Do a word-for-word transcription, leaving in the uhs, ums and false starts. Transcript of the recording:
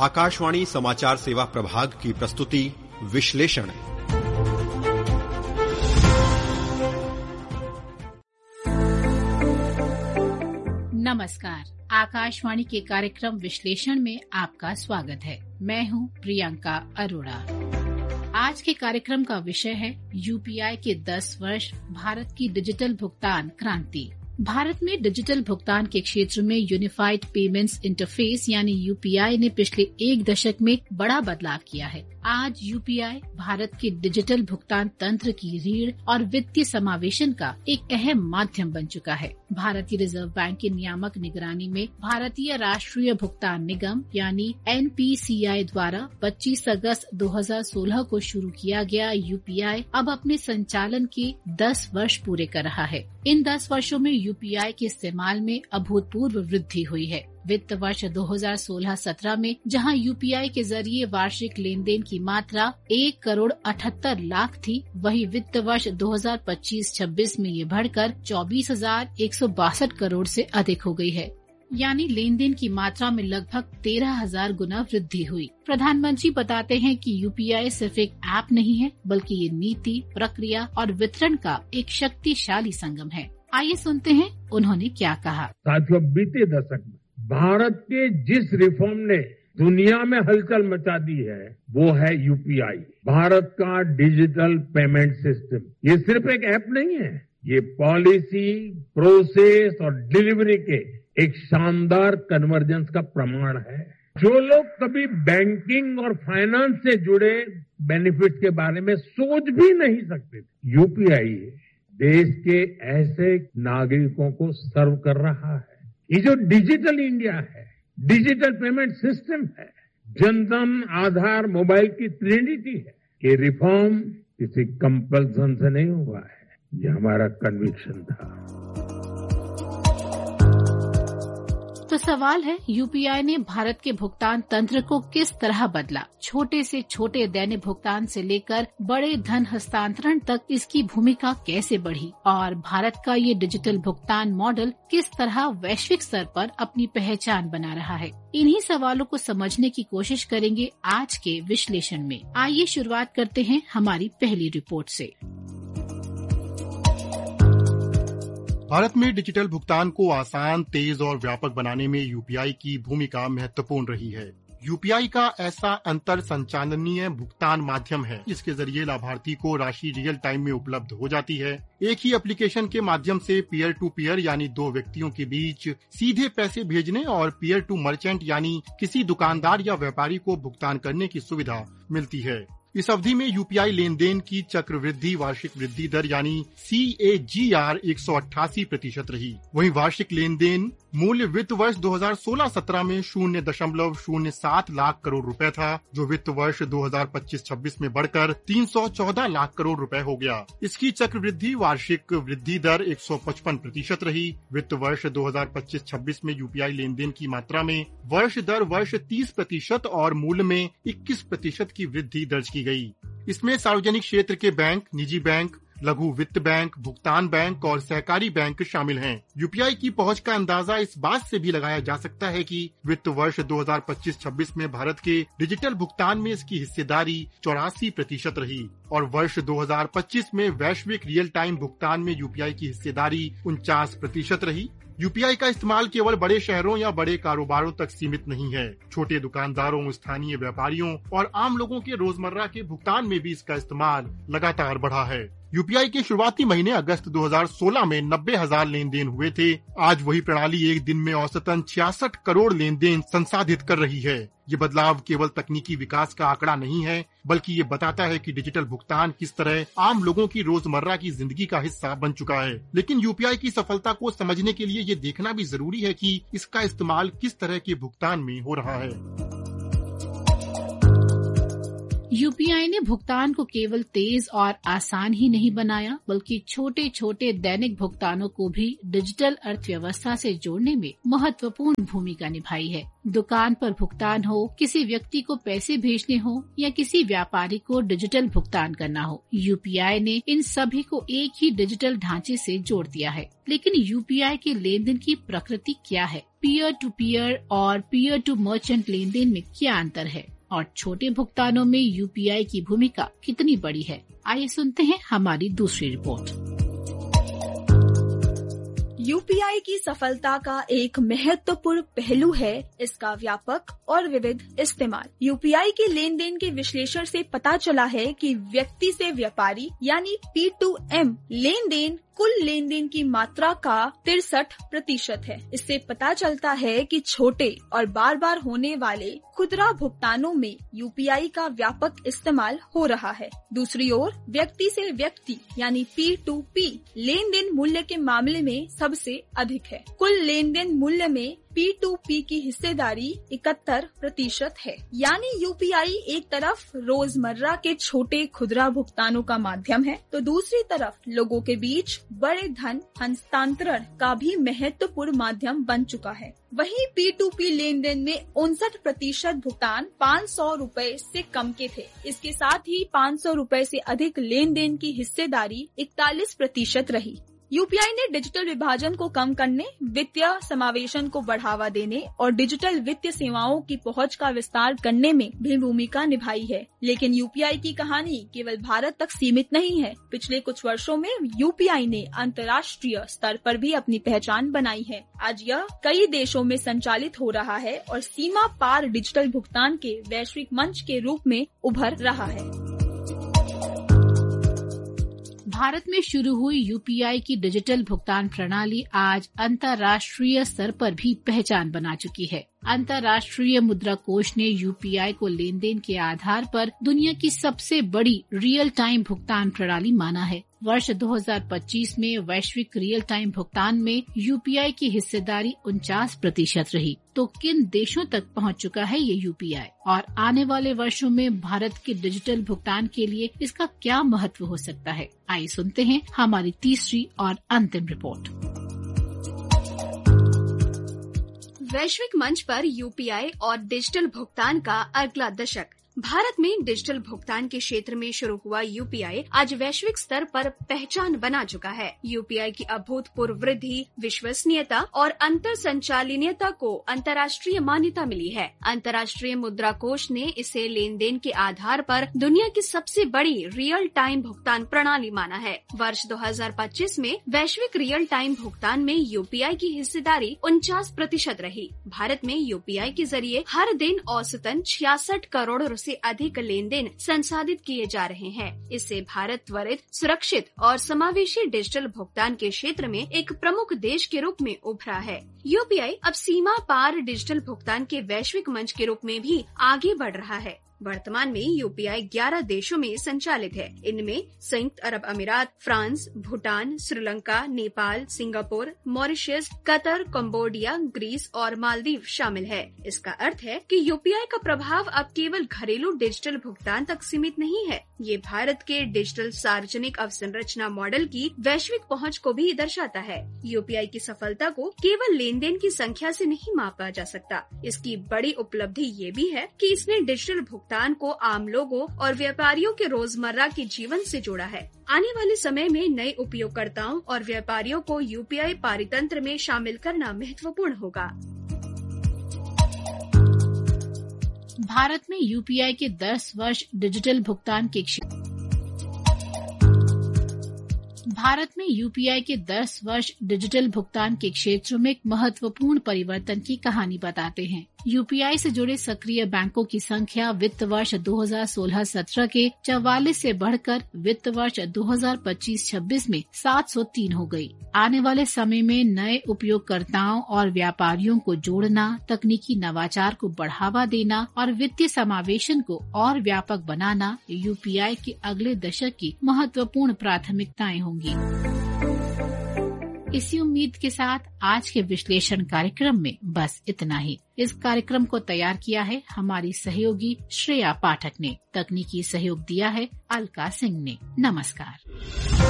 आकाशवाणी समाचार सेवा प्रभाग की प्रस्तुति विश्लेषण। नमस्कार, आकाशवाणी के कार्यक्रम विश्लेषण में आपका स्वागत है। मैं हूं प्रियंका अरोड़ा। आज के कार्यक्रम का विषय है यूपीआई के दस वर्ष, भारत की डिजिटल भुगतान क्रांति। भारत में डिजिटल भुगतान के क्षेत्र में यूनिफाइड पेमेंट्स इंटरफेस यानी यूपीआई ने पिछले एक दशक में बड़ा बदलाव किया है। आज यूपीआई भारत के डिजिटल भुगतान तंत्र की रीढ़ और वित्तीय समावेशन का एक अहम माध्यम बन चुका है। भारतीय रिजर्व बैंक की नियामक निगरानी में भारतीय राष्ट्रीय भुगतान निगम यानी एन पी सी आई द्वारा पच्चीस अगस्त दो हज़ार सोलह को शुरू किया गया यूपीआई अब अपने संचालन के दस वर्ष पूरे कर रहा है। इन दस वर्षों में यूपीआई के इस्तेमाल में अभूतपूर्व वृद्धि हुई है। वित्त वर्ष दो हज़ार सोलह सत्रह में जहां यूपीआई के जरिए वार्षिक लेन देन की मात्रा एक करोड़ अठहत्तर लाख थी, वहीं वित्त वर्ष दो हज़ार पच्चीस छब्बीस में ये बढ़कर चौबीस हजार एक सौ बासठ करोड़ से अधिक हो गई है। यानी लेन देन की मात्रा में लगभग तेरह हजार गुना वृद्धि हुई। प्रधानमंत्री बताते हैं कि यूपीआई सिर्फ एक ऐप नहीं है, बल्कि ये नीति, प्रक्रिया और वितरण का एक शक्तिशाली संगम है। आइए सुनते हैं उन्होंने क्या कहा। साथियों, बीते दशक में भारत के जिस रिफॉर्म ने दुनिया में हलचल मचा दी है वो है यूपीआई। भारत का डिजिटल पेमेंट सिस्टम ये सिर्फ एक ऐप नहीं है, ये पॉलिसी, प्रोसेस और डिलीवरी के एक शानदार कन्वर्जेंस का प्रमाण है। जो लोग कभी बैंकिंग और फाइनेंस से जुड़े बेनिफिट के बारे में सोच भी नहीं सकते थे, यूपीआई देश के ऐसे नागरिकों को सर्व कर रहा है। ये जो डिजिटल इंडिया है, डिजिटल पेमेंट सिस्टम है, जनधन, आधार, मोबाइल की ट्रिनिटी है, ये रिफॉर्म किसी कंपल्सन से नहीं हुआ है, ये हमारा कन्विक्शन था। तो सवाल है, यूपीआई ने भारत के भुगतान तंत्र को किस तरह बदला? छोटे से छोटे दैनिक भुगतान से लेकर बड़े धन हस्तांतरण तक इसकी भूमिका कैसे बढ़ी और भारत का ये डिजिटल भुगतान मॉडल किस तरह वैश्विक स्तर पर अपनी पहचान बना रहा है? इन्हीं सवालों को समझने की कोशिश करेंगे आज के विश्लेषण में। आइए शुरुआत करते हैं हमारी पहली रिपोर्ट से। भारत में डिजिटल भुगतान को आसान, तेज और व्यापक बनाने में यूपीआई की भूमिका महत्वपूर्ण रही है। यूपीआई का ऐसा अंतर संचालनीय भुगतान माध्यम है जिसके जरिए लाभार्थी को राशि रियल टाइम में उपलब्ध हो जाती है। एक ही एप्लीकेशन के माध्यम से पीयर टू पीयर यानी दो व्यक्तियों के बीच सीधे पैसे भेजने और पीयर टू मर्चेंट यानी किसी दुकानदार या व्यापारी को भुगतान करने की सुविधा मिलती है। इस अवधि में यूपीआई लेन देन की चक्रवृद्धि वार्षिक वृद्धि दर यानी सी ए जी आर एक सौ अट्ठासी प्रतिशत रही। वहीं वार्षिक लेन देन मूल्य वित्त वर्ष दो हज़ार सोलह सत्रह में शून्य दशमलव शून्य सात लाख करोड़ रुपए था, जो वित्त वर्ष दो हज़ार पच्चीस छब्बीस में बढ़कर तीन सौ चौदह लाख करोड़ रुपए हो गया। इसकी चक्रवृद्धि वार्षिक वृद्धि दर एक सौ पचपन प्रतिशत रही। वित्त वर्ष दो हज़ार पच्चीस छब्बीस में यूपीआई लेन देन की मात्रा में वर्ष दर वर्ष तीस प्रतिशत और मूल्य में इक्कीस प्रतिशत की वृद्धि दर्ज की गई। इसमें सार्वजनिक क्षेत्र के बैंक, निजी बैंक, लघु वित्त बैंक, भुगतान बैंक और सहकारी बैंक शामिल हैं। यूपीआई की पहुंच का अंदाजा इस बात से भी लगाया जा सकता है कि वित्त वर्ष दो हज़ार पच्चीस छब्बीस में भारत के डिजिटल भुगतान में इसकी हिस्सेदारी चौरासी प्रतिशत रही और वर्ष दो हज़ार पच्चीस में वैश्विक रियल टाइम भुगतान में यूपीआई की हिस्सेदारी उनचास प्रतिशत रही। यूपीआई का इस्तेमाल केवल बड़े शहरों या बड़े कारोबारों तक सीमित नहीं है। छोटे दुकानदारों, स्थानीय व्यापारियों और आम लोगों के रोजमर्रा के भुगतान में भी इसका इस्तेमाल लगातार बढ़ा है। यूपीआई के शुरुआती महीने अगस्त दो हज़ार सोलह में नब्बे हजार लेन देन हुए थे। आज वही प्रणाली एक दिन में औसतन छियासठ करोड़ लेन देन संसाधित कर रही है। ये बदलाव केवल तकनीकी विकास का आंकड़ा नहीं है, बल्कि ये बताता है कि डिजिटल भुगतान किस तरह आम लोगों की रोजमर्रा की जिंदगी का हिस्सा बन चुका है। लेकिन यूपीआई की सफलता को समझने के लिए ये देखना भी जरूरी है कि इसका इस्तेमाल किस तरह के भुगतान में हो रहा है। यूपीआई ने भुगतान को केवल तेज और आसान ही नहीं बनाया, बल्कि छोटे छोटे दैनिक भुगतानों को भी डिजिटल अर्थव्यवस्था से जोड़ने में महत्वपूर्ण भूमिका निभाई है। दुकान पर भुगतान हो, किसी व्यक्ति को पैसे भेजने हो या किसी व्यापारी को डिजिटल भुगतान करना हो, यूपीआई ने इन सभी को एक ही डिजिटल ढांचे से जोड़ दिया है। लेकिन यूपीआई के लेन देन की प्रकृति क्या है? पीयर टू पीयर और peer to merchant lane then में क्या अंतर है और छोटे भुगतानों में यूपीआई की भूमिका कितनी बड़ी है? आइए सुनते हैं हमारी दूसरी रिपोर्ट। यूपीआई की सफलता का एक महत्वपूर्ण पहलू है इसका व्यापक और विविध इस्तेमाल। यूपीआई के लेन देन के विश्लेषण से पता चला है कि व्यक्ति से व्यापारी यानी P to M lane then कुल लेन देन की मात्रा का तिरसठ प्रतिशत है। इससे पता चलता है कि छोटे और बार बार होने वाले खुदरा भुगतानों में यूपीआई का व्यापक इस्तेमाल हो रहा है। दूसरी ओर व्यक्ति से व्यक्ति यानी P to P lane then मूल्य के मामले में सबसे अधिक है। कुल लेन देन मूल्य में पी टू पी की हिस्सेदारी इकहत्तर प्रतिशत है। यानी यूपीआई एक तरफ रोजमर्रा के छोटे खुदरा भुगतानों का माध्यम है, तो दूसरी तरफ लोगों के बीच बड़े धन हस्तांतरण का भी महत्वपूर्ण माध्यम बन चुका है। वहीं P to P lane then में उनसठ प्रतिशत भुगतान पाँच सौ रूपए से कम के थे। इसके साथ ही पाँच सौ रूपए से अधिक लेन देन की हिस्सेदारी इकतालीस प्रतिशत रही। यूपीआई ने डिजिटल विभाजन को कम करने, वित्तीय समावेशन को बढ़ावा देने और डिजिटल वित्तीय सेवाओं की पहुंच का विस्तार करने में भी भूमिका निभाई है। लेकिन यूपीआई की कहानी केवल भारत तक सीमित नहीं है। पिछले कुछ वर्षों में यूपीआई ने अंतर्राष्ट्रीय स्तर पर भी अपनी पहचान बनाई है। आज यह कई देशों में संचालित हो रहा है और सीमा पार डिजिटल भुगतान के वैश्विक मंच के रूप में उभर रहा है। भारत में शुरू हुई यूपीआई की डिजिटल भुगतान प्रणाली आज अंतर्राष्ट्रीय स्तर पर भी पहचान बना चुकी है। अंतर्राष्ट्रीय मुद्रा कोष ने यूपीआई को लेन देन के आधार पर दुनिया की सबसे बड़ी रियल टाइम भुगतान प्रणाली माना है। वर्ष दो हज़ार पच्चीस में वैश्विक रियल टाइम भुगतान में यूपीआई की हिस्सेदारी उनचास प्रतिशत रही। तो किन देशों तक पहुंच चुका है ये यूपीआई और आने वाले वर्षों में भारत के डिजिटल भुगतान के लिए इसका क्या महत्व हो सकता है? आइए सुनते हैं हमारी तीसरी और अंतिम रिपोर्ट। वैश्विक मंच पर यूपीआई और डिजिटल भुगतान का अगला दशक। भारत में डिजिटल भुगतान के क्षेत्र में शुरू हुआ यूपीआई आज वैश्विक स्तर पर पहचान बना चुका है। यूपीआई की अभूतपूर्व वृद्धि, विश्वसनीयता और अंतर संचालनीयता को अंतर्राष्ट्रीय मान्यता मिली है। अंतर्राष्ट्रीय मुद्रा कोष ने इसे लेन देन के आधार पर दुनिया की सबसे बड़ी रियल टाइम भुगतान प्रणाली माना है। वर्ष दो हज़ार पच्चीस में वैश्विक रियल टाइम भुगतान में यूपीआई की हिस्सेदारी उनचास प्रतिशत रही। भारत में यूपीआई के जरिए हर दिन औसतन छियासठ करोड़ से अधिक लेन देन संसाधित किए जा रहे हैं। इससे भारत त्वरित, सुरक्षित और समावेशी डिजिटल भुगतान के क्षेत्र में एक प्रमुख देश के रूप में उभरा है। यूपीआई अब सीमा पार डिजिटल भुगतान के वैश्विक मंच के रूप में भी आगे बढ़ रहा है। वर्तमान में यूपीआई ग्यारह देशों में संचालित है। इनमें संयुक्त अरब अमीरात, France, Bhutan, Sri Lanka, Nepal, Singapore, Mauritius, Qatar, Cambodia, Greece और मालदीव शामिल है। इसका अर्थ है कि यूपीआई का प्रभाव अब केवल घरेलू डिजिटल भुगतान तक सीमित नहीं है। ये भारत के डिजिटल सार्वजनिक अवसंरचना मॉडल की वैश्विक पहुंच को भी दर्शाता है। यूपीआई की सफलता को केवल लेन देन की संख्या से नहीं मापा जा सकता। इसकी बड़ी उपलब्धि ये भी है कि इसने डिजिटल भुगतान को आम लोगों और व्यापारियों के रोजमर्रा के जीवन से जोड़ा है। आने वाले समय में नए उपयोगकर्ताओं और व्यापारियों को यूपीआई पारितंत्र में शामिल करना महत्वपूर्ण होगा। भारत में यूपीआई के दस वर्ष डिजिटल भुगतान के क्षेत्र भारत में यूपीआई के दस वर्ष डिजिटल भुगतान के क्षेत्र में एक महत्वपूर्ण परिवर्तन की कहानी बताते हैं। यूपीआई से जुड़े सक्रिय बैंकों की संख्या वित्त वर्ष दो हज़ार सोलह सत्रह के चौवालीस से बढ़कर वित्त वर्ष दो हज़ार पच्चीस छब्बीस में सात सौ तीन हो गई। आने वाले समय में नए उपयोगकर्ताओं और व्यापारियों को जोड़ना, तकनीकी नवाचार को बढ़ावा देना और वित्तीय समावेशन को और व्यापक बनाना यूपीआई के अगले दशक की महत्वपूर्ण प्राथमिकताएं होंगी। इसी उम्मीद के साथ आज के विश्लेषण कार्यक्रम में बस इतना ही। इस कार्यक्रम को तैयार किया है हमारी सहयोगी श्रेया पाठक ने, तकनीकी सहयोग दिया है अलका सिंह ने। नमस्कार।